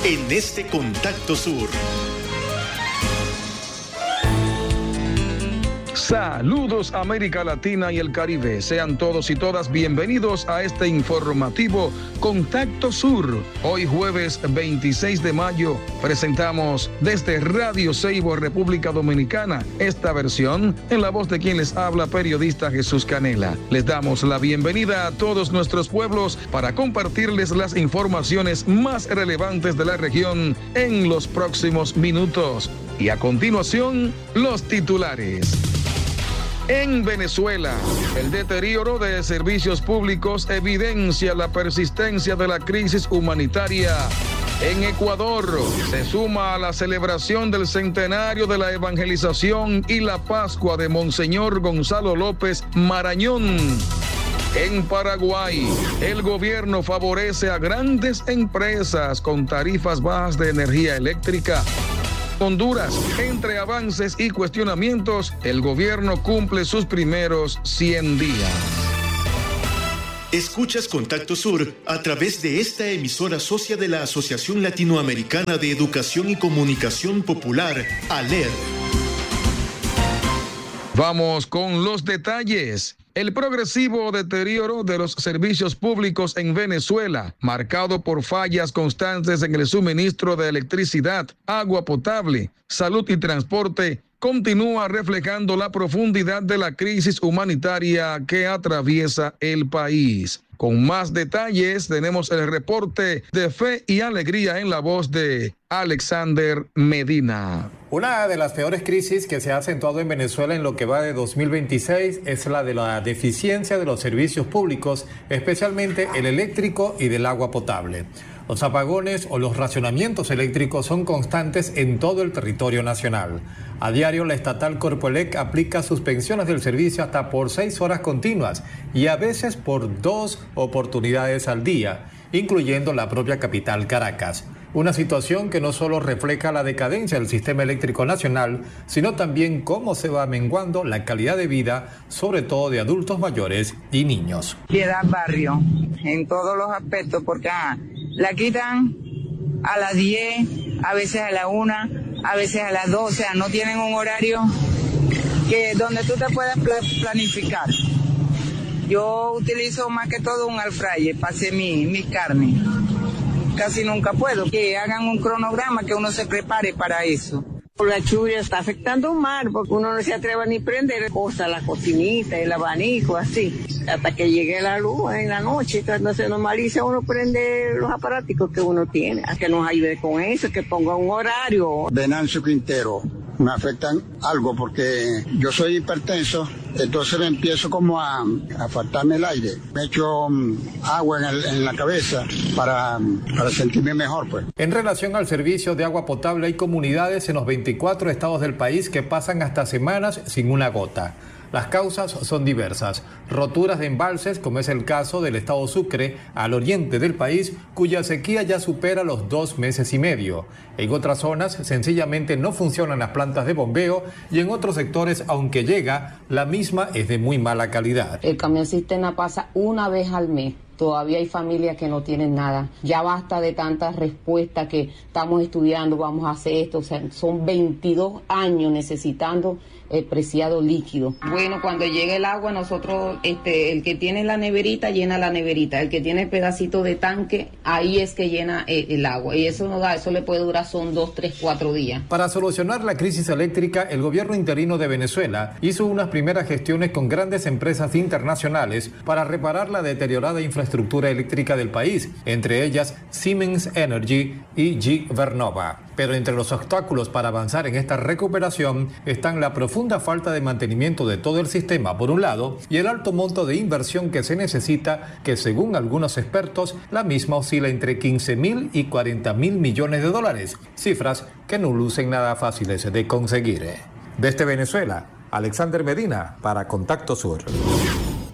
en este Contacto Sur. Saludos América Latina y el Caribe. Sean todos y todas bienvenidos a este informativo Contacto Sur. Hoy jueves 26 de mayo presentamos desde Radio Ceibo, República Dominicana, esta versión en la voz de quien les habla, periodista Jesús Canela. Les damos la bienvenida a todos nuestros pueblos para compartirles las informaciones más relevantes de la región en los próximos minutos. Y a continuación, los titulares. En Venezuela, el deterioro de servicios públicos evidencia la persistencia de la crisis humanitaria. En Ecuador, se suma a la celebración del centenario de la evangelización y la Pascua de Monseñor Gonzalo López Marañón. En Paraguay, el gobierno favorece a grandes empresas con tarifas bajas de energía eléctrica. Honduras, entre avances y cuestionamientos, el gobierno cumple sus primeros 100 días. Escuchas Contacto Sur a través de esta emisora socia de la Asociación Latinoamericana de Educación y Comunicación Popular, ALED. Vamos con los detalles. El progresivo deterioro de los servicios públicos en Venezuela, marcado por fallas constantes en el suministro de electricidad, agua potable, salud y transporte, continúa reflejando la profundidad de la crisis humanitaria que atraviesa el país. Con más detalles tenemos el reporte de Fe y Alegría en la voz de Alexander Medina. Una de las peores crisis que se ha acentuado en Venezuela en lo que va de 2026 es la de la deficiencia de los servicios públicos, especialmente el eléctrico y del agua potable. Los apagones o los racionamientos eléctricos son constantes en todo el territorio nacional. A diario, la estatal Corpoelec aplica suspensiones del servicio hasta por 6 horas continuas y a veces por 2 oportunidades al día, incluyendo la propia capital Caracas. Una situación que no solo refleja la decadencia del sistema eléctrico nacional, sino también cómo se va menguando la calidad de vida, sobre todo de adultos mayores y niños. Piedad Barrio, en todos los aspectos, porque la quitan a las 10, a veces a la 1, a veces a las 2, o sea, no tienen un horario donde tú te puedas planificar. Yo utilizo más que todo un air fryer para hacer mi carne. Casi nunca puedo. Que hagan un cronograma, que uno se prepare para eso. La lluvia está afectando un mar, porque uno no se atreve ni prender cosas, la cocinita, el abanico, así, hasta que llegue la luz en la noche. Cuando se normaliza, uno prende los aparáticos que uno tiene, a que nos ayude con eso, que ponga un horario. Venancio Quintero, me afectan algo porque yo soy hipertenso, entonces me empiezo como a faltarme el aire. Me echo agua en la cabeza para sentirme mejor, pues. En relación al servicio de agua potable, hay comunidades en los 24 estados del país que pasan hasta semanas sin una gota. Las causas son diversas. Roturas de embalses, como es el caso del estado Sucre, al oriente del país, cuya sequía ya supera los 2 meses y medio. En otras zonas, sencillamente no funcionan las plantas de bombeo y en otros sectores, aunque llega, la misma es de muy mala calidad. El camión cisterna pasa una vez al mes. Todavía hay familias que no tienen nada. Ya basta de tantas respuestas que estamos estudiando, vamos a hacer esto. O sea, son 22 años necesitando el preciado líquido. Bueno, cuando llegue el agua, nosotros, el que tiene la neverita, llena la neverita. El que tiene el pedacito de tanque, ahí es que llena el agua. Y eso no da, eso le puede durar, son 2, 3, 4 días. Para solucionar la crisis eléctrica, el gobierno interino de Venezuela hizo unas primeras gestiones con grandes empresas internacionales para reparar la deteriorada infraestructura eléctrica del país, entre ellas Siemens Energy y GE Vernova. Pero entre los obstáculos para avanzar en esta recuperación están la profunda falta de mantenimiento de todo el sistema, por un lado, y el alto monto de inversión que se necesita, que según algunos expertos, la misma oscila entre 15.000 y 40.000 millones de dólares, cifras que no lucen nada fáciles de conseguir. Desde Venezuela, Alexander Medina para Contacto Sur.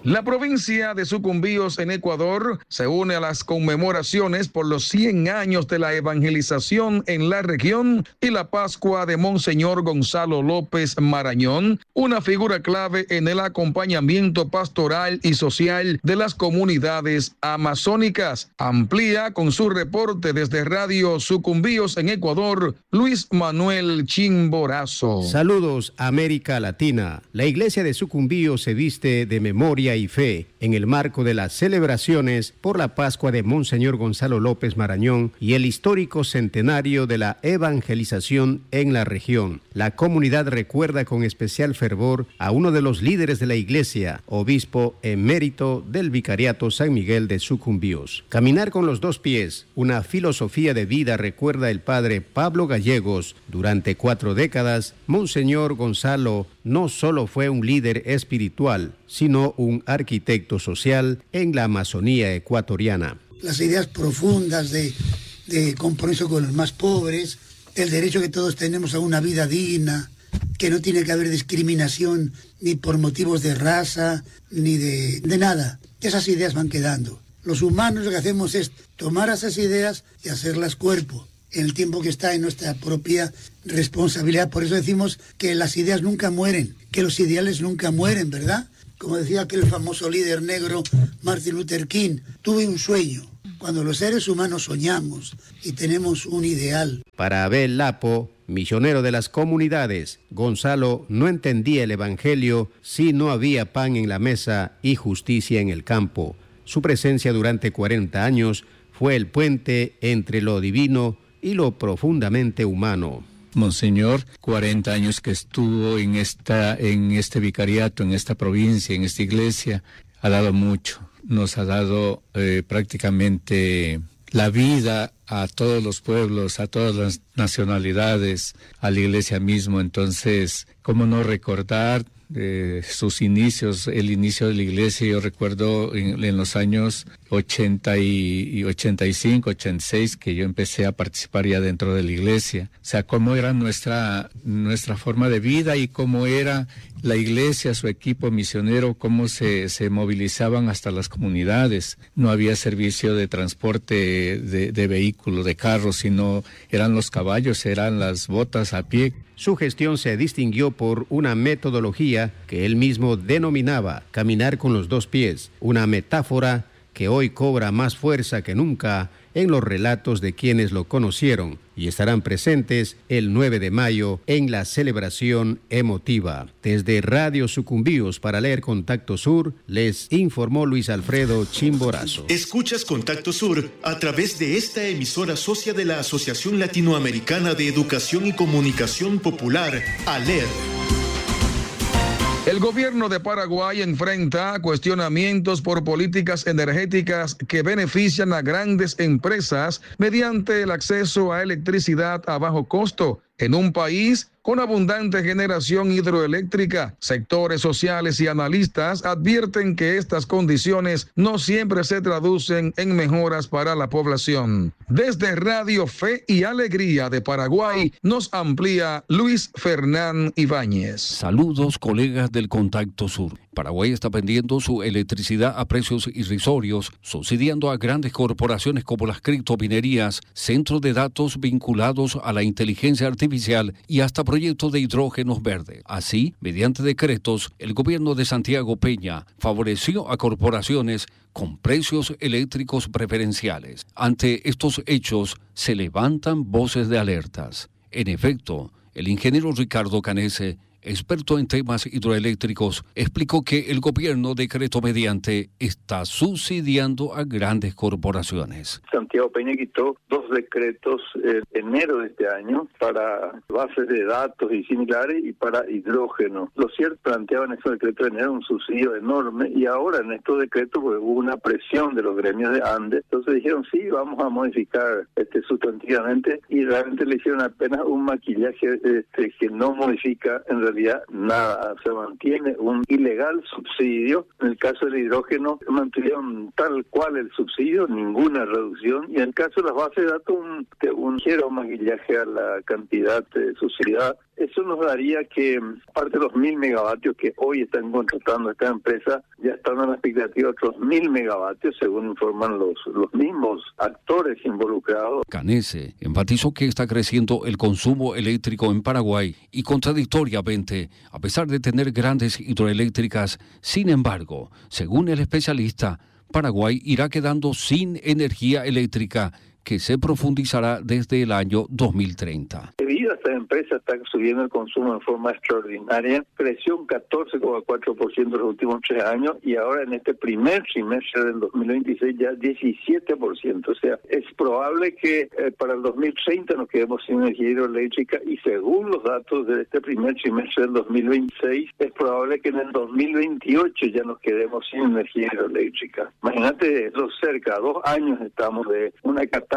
La provincia de Sucumbíos en Ecuador se une a las conmemoraciones por los 100 años de la evangelización en la región y la Pascua de Monseñor Gonzalo López Marañón, una figura clave en el acompañamiento pastoral y social de las comunidades amazónicas. Amplía con su reporte desde Radio Sucumbíos en Ecuador, Luis Manuel Chimborazo. Saludos, América Latina. La iglesia de Sucumbíos se viste de memoria y fe en el marco de las celebraciones por la Pascua de Monseñor Gonzalo López Marañón y el histórico centenario de la evangelización en la región. La comunidad recuerda con especial fervor a uno de los líderes de la iglesia, obispo emérito del Vicariato San Miguel de Sucumbíos. Caminar con los dos pies, una filosofía de vida, recuerda el padre Pablo Gallegos. Durante 4 décadas, Monseñor Gonzalo no solo fue un líder espiritual, sino un arquitecto social en la Amazonía ecuatoriana. Las ideas profundas de compromiso con los más pobres, el derecho que todos tenemos a una vida digna, que no tiene que haber discriminación ni por motivos de raza, ni de nada. Esas ideas van quedando. Los humanos lo que hacemos es tomar esas ideas y hacerlas cuerpo, en el tiempo que está en nuestra propia responsabilidad. Por eso decimos que las ideas nunca mueren, que los ideales nunca mueren, ¿verdad? Como decía aquel famoso líder negro Martin Luther King, tuve un sueño. Cuando los seres humanos soñamos y tenemos un ideal. Para Abel Lapo, misionero de las comunidades, Gonzalo no entendía el evangelio si no había pan en la mesa y justicia en el campo. Su presencia durante 40 años fue el puente entre lo divino y lo profundamente humano. Monseñor, 40 años que estuvo en este vicariato, en esta provincia, en esta iglesia, ha dado mucho. Nos ha dado prácticamente la vida a todos los pueblos, a todas las nacionalidades, a la iglesia mismo. Entonces, ¿cómo no recordar sus inicios, el inicio de la iglesia? Yo recuerdo en los años 80 y 85, 86, que yo empecé a participar ya dentro de la iglesia. O sea, cómo era nuestra forma de vida y cómo era la iglesia, su equipo misionero, cómo se movilizaban hasta las comunidades. No había servicio de transporte de vehículos, de carros, sino eran los caballos, eran las botas a pie. Su gestión se distinguió por una metodología que él mismo denominaba caminar con los dos pies, una metáfora que hoy cobra más fuerza que nunca en los relatos de quienes lo conocieron y estarán presentes el 9 de mayo en la celebración emotiva. Desde Radio Sucumbíos para leer Contacto Sur, les informó Luis Alfredo Chimborazo. Escuchas Contacto Sur a través de esta emisora socia de la Asociación Latinoamericana de Educación y Comunicación Popular, ALER. El gobierno de Paraguay enfrenta cuestionamientos por políticas energéticas que benefician a grandes empresas mediante el acceso a electricidad a bajo costo en un país con abundante generación hidroeléctrica. Sectores sociales y analistas advierten que estas condiciones no siempre se traducen en mejoras para la población. Desde Radio Fe y Alegría de Paraguay nos amplía Luis Fernán Ibáñez. Saludos, colegas del Contacto Sur. Paraguay está vendiendo su electricidad a precios irrisorios, subsidiando a grandes corporaciones como las criptominerías, centros de datos vinculados a la inteligencia artificial y hasta proyectos de hidrógenos verdes. Así, mediante decretos, el gobierno de Santiago Peña favoreció a corporaciones con precios eléctricos preferenciales. Ante estos hechos, se levantan voces de alertas. En efecto, el ingeniero Ricardo Canese, experto en temas hidroeléctricos, explicó que el gobierno decreto mediante está subsidiando a grandes corporaciones. Santiago Peña quitó 2 decretos en enero de este año para bases de datos y similares y para hidrógeno. Lo cierto, planteaban esos decretos de enero un subsidio enorme y ahora en estos decretos pues, hubo una presión de los gremios de Andes. Entonces dijeron sí, vamos a modificar sustantivamente y realmente le hicieron apenas un maquillaje que no modifica en realidad nada, se mantiene un ilegal subsidio. En el caso del hidrógeno mantuvieron tal cual el subsidio, ninguna reducción, y en el caso de las bases de datos un ligero maquillaje a la cantidad subsidiada. Eso nos daría que, aparte de los 1.000 megavatios que hoy están contratando esta empresa, ya están en la expectativa de otros 1.000 megavatios, según informan los mismos actores involucrados. Canese enfatizó que está creciendo el consumo eléctrico en Paraguay y contradictoriamente, a pesar de tener grandes hidroeléctricas, sin embargo, según el especialista, Paraguay irá quedando sin energía eléctrica que se profundizará desde el año 2030. Debido a esta empresa está subiendo el consumo en forma extraordinaria, creció un 14,4% en los últimos 3 años y ahora en este primer trimestre del 2026 ya 17%. O sea, es probable que para el 2030 nos quedemos sin energía hidroeléctrica y según los datos de este primer trimestre del 2026 es probable que en el 2028 ya nos quedemos sin energía hidroeléctrica. Imagínate, lo cerca, 2 años estamos de una catástrofe.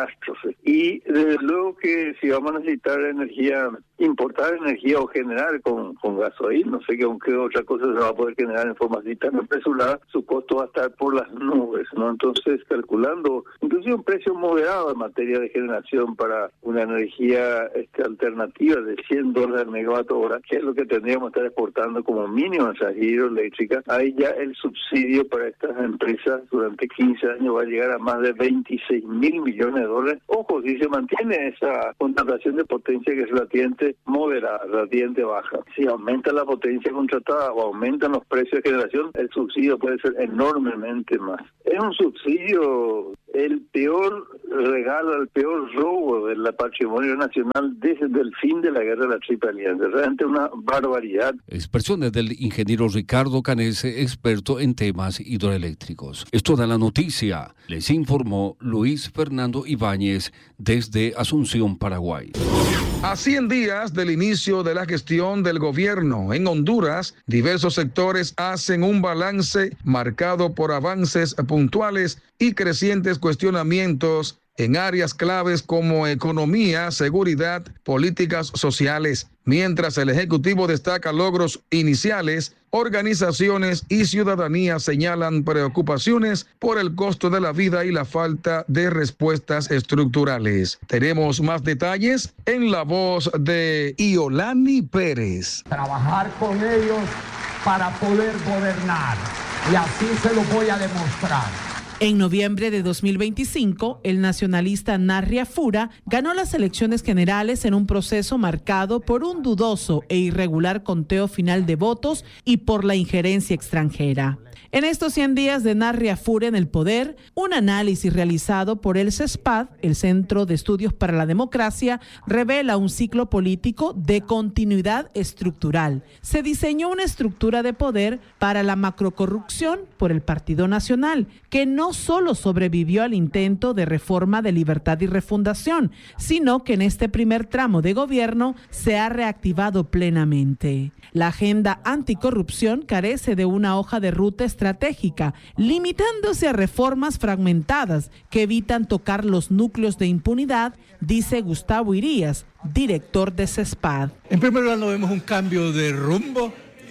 Y desde luego que si vamos a necesitar energía, importar energía o generar con gasoil, no sé qué otra cosa se va a poder generar en forma así tan apresurada, su costo va a estar por las nubes, ¿no? Entonces, calculando inclusive un precio moderado en materia de generación para una energía alternativa de $100 al megavatio hora, que es lo que tendríamos que estar exportando como mínimo en esas hidroeléctricas, ahí ya el subsidio para estas empresas durante 15 años va a llegar a más de 26.000 millones de dólares. Ojo, si se mantiene esa contratación de potencia que es relativamente moderada, relativamente baja, si aumenta la potencia contratada o aumentan los precios de generación, el subsidio puede ser enormemente más. Es un subsidio, el peor regalo, el peor robo del patrimonio nacional desde el fin de la guerra de la Triple Alianza. Realmente una barbaridad. Expresiones del ingeniero Ricardo Canese, experto en temas hidroeléctricos. Es toda la noticia. Les informó Luis Fernando Ibáñez desde Asunción, Paraguay. A 100 días del inicio de la gestión del gobierno en Honduras, diversos sectores hacen un balance marcado por avances puntuales y crecientes cuestionamientos en áreas claves como economía, seguridad, políticas sociales. Mientras el Ejecutivo destaca logros iniciales, organizaciones y ciudadanía señalan preocupaciones por el costo de la vida y la falta de respuestas estructurales. Tenemos más detalles en la voz de Iolani Pérez. Trabajar con ellos para poder gobernar y así se lo voy a demostrar. En noviembre de 2025, el nacionalista Narria Fura ganó las elecciones generales en un proceso marcado por un dudoso e irregular conteo final de votos y por la injerencia extranjera. En estos 100 días de Narria Fura en el poder, un análisis realizado por el CESPAD, el Centro de Estudios para la Democracia, revela un ciclo político de continuidad estructural. Se diseñó una estructura de poder para la macrocorrupción por el Partido Nacional, que no solo sobrevivió al intento de reforma de Libertad y Refundación, sino que en este primer tramo de gobierno se ha reactivado plenamente. La agenda anticorrupción carece de una hoja de ruta estratégica, limitándose a reformas fragmentadas que evitan tocar los núcleos de impunidad, dice Gustavo Irías, director de CESPAD. En primer lugar, no vemos un cambio de rumbo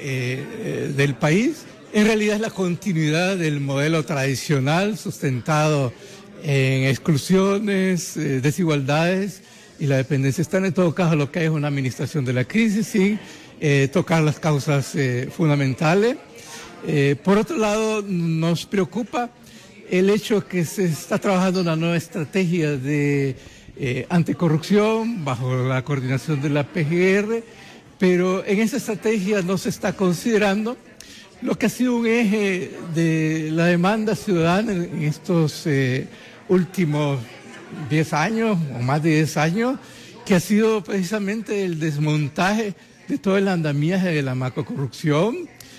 del país. En realidad es la continuidad del modelo tradicional sustentado en exclusiones, desigualdades y la dependencia. Están en todo caso lo que hay es una administración de la crisis sin tocar las causas fundamentales. Por otro lado, nos preocupa el hecho que se está trabajando una nueva estrategia de anticorrupción bajo la coordinación de la PGR, pero en esa estrategia no se está considerando lo que ha sido un eje de la demanda ciudadana en estos últimos 10 años o más de 10 años, que ha sido precisamente el desmontaje de todo el andamiaje de la macrocorrupción.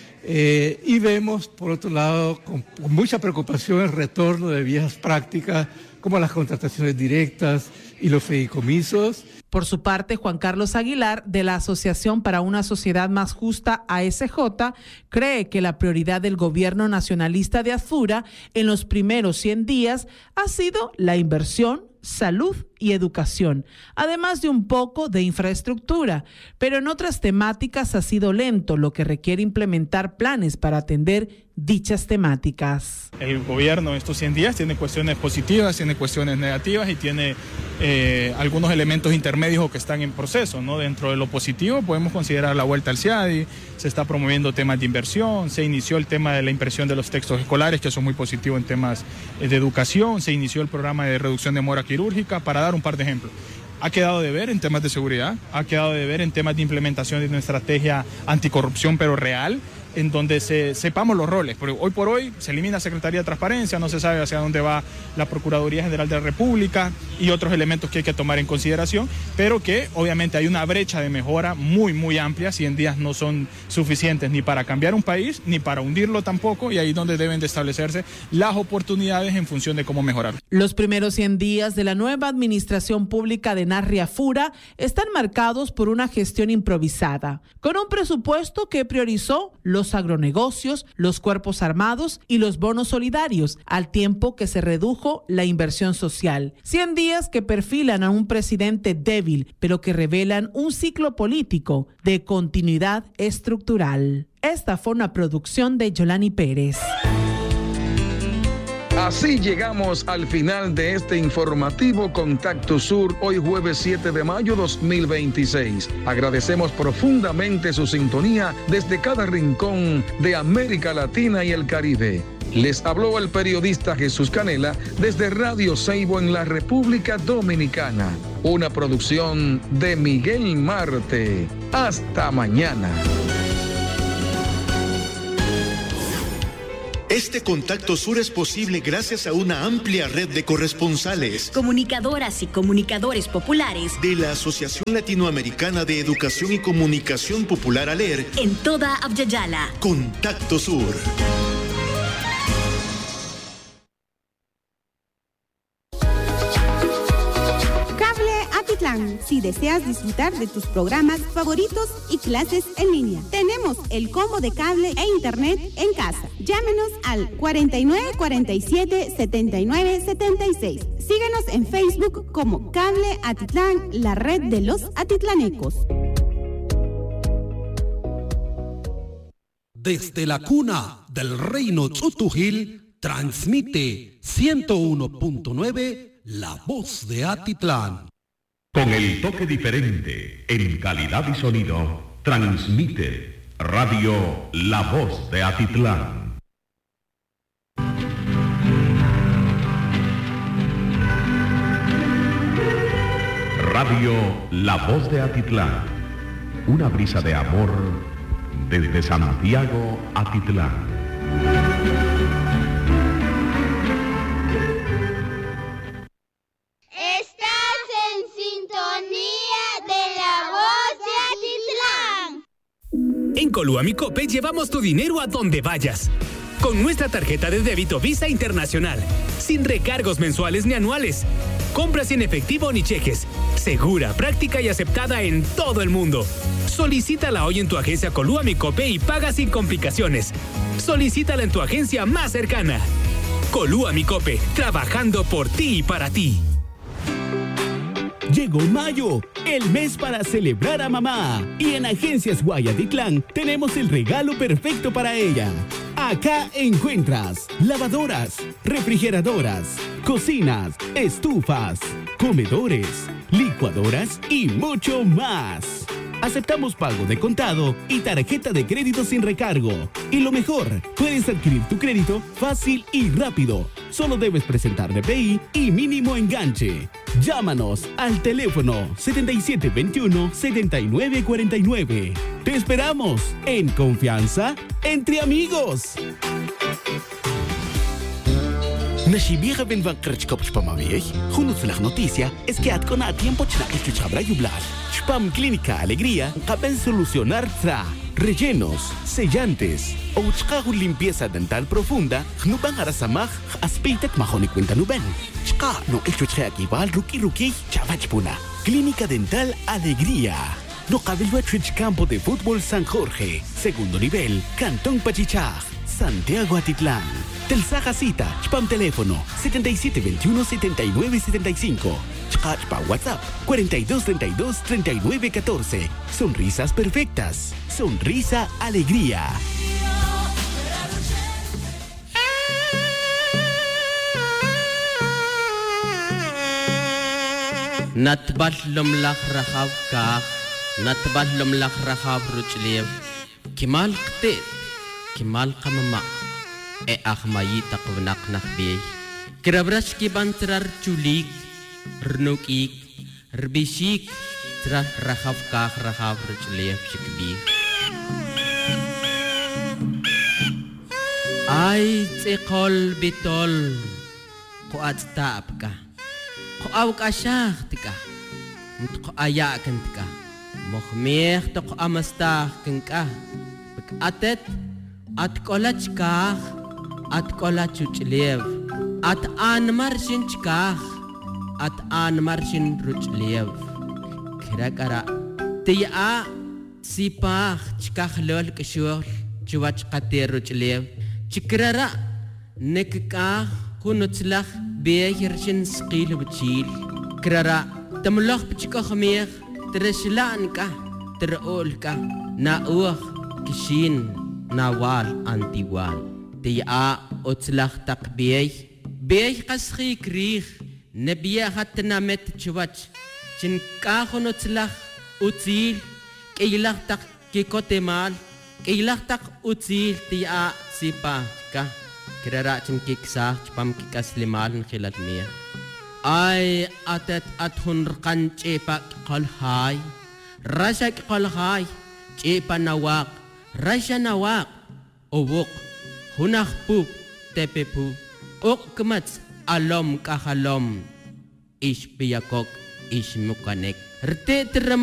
Y vemos, por otro lado, con mucha preocupación el retorno de viejas prácticas como las contrataciones directas y los fideicomisos. Por su parte, Juan Carlos Aguilar, de la Asociación para una Sociedad Más Justa, ASJ, cree que la prioridad del gobierno nacionalista de Azura en los primeros 100 días ha sido la inversión, salud y educación, además de un poco de infraestructura, pero en otras temáticas ha sido lento, lo que requiere implementar planes para atender dichas temáticas. El gobierno en estos 100 días tiene cuestiones positivas, tiene cuestiones negativas y tiene algunos elementos intermedios que están en proceso, ¿no? Dentro de lo positivo podemos considerar la vuelta al CIADI, se está promoviendo temas de inversión, se inició el tema de la impresión de los textos escolares, que son muy positivos en temas de educación, se inició el programa de reducción de demora quirúrgica, para dar un par de ejemplos. Ha quedado de ver en temas de seguridad, ha quedado de ver en temas de implementación de una estrategia anticorrupción, pero real, en donde sepamos los roles. Porque hoy por hoy se elimina Secretaría de Transparencia, no se sabe hacia dónde va la Procuraduría General de la República y otros elementos que hay que tomar en consideración, pero que obviamente hay una brecha de mejora muy, muy amplia. 100 días no son suficientes ni para cambiar un país, ni para hundirlo tampoco, y ahí es donde deben de establecerse las oportunidades en función de cómo mejorar. Los primeros 100 días de la nueva administración pública de Narria Fura están marcados por una gestión improvisada, con un presupuesto que priorizó los agronegocios, los cuerpos armados y los bonos solidarios, al tiempo que se redujo la inversión social. 100 días que perfilan a un presidente débil, pero que revelan un ciclo político de continuidad estructural. Esta fue una producción de Yolani Pérez. Así llegamos al final de este informativo Contacto Sur, hoy jueves 7 de mayo 2026. Agradecemos profundamente su sintonía desde cada rincón de América Latina y el Caribe. Les habló el periodista Jesús Canela desde Radio Ceibo en la República Dominicana. Una producción de Miguel Marte. Hasta mañana. Este Contacto Sur es posible gracias a una amplia red de corresponsales, comunicadoras y comunicadores populares de la Asociación Latinoamericana de Educación y Comunicación Popular ALER en toda Abya-Yala. Contacto Sur. Si deseas disfrutar de tus programas favoritos y clases en línea, tenemos el combo de cable e internet en casa. Llámenos al 4947-7976. Síguenos en Facebook como Cable Atitlán, la red de los atitlanecos. Desde la cuna del reino Tzutujil, transmite 101.9 La Voz de Atitlán. Con el toque diferente, en calidad y sonido, transmite Radio La Voz de Atitlán. Radio La Voz de Atitlán. Una brisa de amor desde Santiago, Atitlán. En Coluamicope llevamos tu dinero a donde vayas. Con nuestra tarjeta de débito Visa Internacional, sin recargos mensuales ni anuales. Compras sin efectivo ni cheques. Segura, práctica y aceptada en todo el mundo. Solicítala hoy en tu agencia Coluamicope y paga sin complicaciones. Solicítala en tu agencia más cercana. Coluamicope, trabajando por ti y para ti. Llegó mayo, el mes para celebrar a mamá. Y en Agencias Guayatitlán tenemos el regalo perfecto para ella. Acá encuentras lavadoras, refrigeradoras, cocinas, estufas, comedores, licuadoras y mucho más. Aceptamos pago de contado y tarjeta de crédito sin recargo. Y lo mejor, puedes adquirir tu crédito fácil y rápido. Solo debes presentar DPI y mínimo enganche. Llámanos al teléfono 7721-7949. Te esperamos en confianza entre amigos. Nashibira ben van krchkop chpamavich, junus la noticia es que atkona a tiempo chna chuchabra yublar. Chpam Clínica Alegría, caben solucionar tra, rellenos, sellantes, o uchkahu limpieza dental profunda, nuban arasamaj, aspeitek mahoni cuenta nuben. Chka no echuche aquí val ruki chavachpuna. Clínica Dental Alegría. No cabello Campo de Fútbol San Jorge, segundo nivel, Cantón Pachichaj, Santiago Atitlán. Telsaja cita, Chpam teléfono 7721-7975. Chpa WhatsApp 4232-3914. Sonrisas perfectas. Sonrisa Alegría. Natbalom lak rahav ka, natbalom lak rahav ruchlev. Kimal kte, kimal kamama. Ahmayita kuvnak nakbey. Kirabrash ki bantrar chulik, rnukik, rbishik, trar rahav ka rahav ruchlev shikbi. Ay tsikol bitol, kuat taap ka. Kuaw ka syakh tika, ko ayakan tika, mohmeh to ko amastah kengka, atet at kolach ka, at kolach uchlev, at an marshin chka, at an marshin ruchlev, kirakara, tiya sipah chkah lol kishur, chuach kater ruchlev, chikrara nekka kunutzlach. بيهرشن سقيل بتشيل كرارا تملخ بتشكخ ميخ ترشلانكا ترقولكا ناوخ كشين نوال انتيوال تيا اوتلخ تقبيه بيه قسخي كريخ نبيه حتى نامت تشواتش شنكاخن اوتلخ اوتيل كيلخ تق كيكوتمال كيلخ تق اوتيل تيا سيبا كا Kirara kiksa chpam kikas limalan khilal miya. Ay atet athun kan chepa qalhay. Rasha qalhay chepa nawak. Rasha nawak. Owok hunah pup tepepu. Ok kemats alom kahalom. Ish piyakok ish mukanek. Rte